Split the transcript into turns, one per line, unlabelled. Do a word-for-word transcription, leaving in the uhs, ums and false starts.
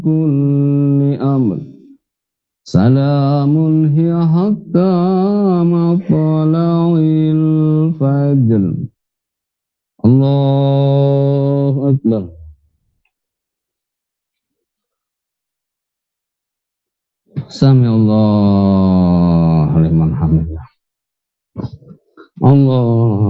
كل أمر سلام هي حتى مطلع الفجر. الله أكبر. سمع الله لمن حمده. الله